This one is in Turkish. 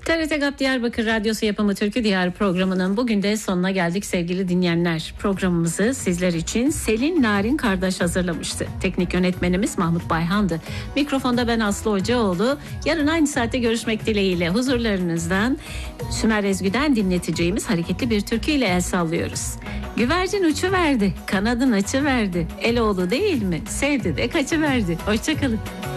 TRT GAP Diyarbakır Radyosu yapımı Türkü Diyar programının bugün de sonuna geldik sevgili dinleyenler. Programımızı sizler için Selin Narin kardeş hazırlamıştı. Teknik yönetmenimiz Mahmut Bayhan'dı. Mikrofonda ben Aslı Hocaoğlu. Yarın aynı saatte görüşmek dileğiyle huzurlarınızdan Sümer Ezgü'den dinleteceğimiz hareketli bir türküyle el sallıyoruz. Güvercin uçuverdi, kanadın açıverdi. Eloğlu değil mi? Sevdi de kaçıverdi. Hoşçakalın.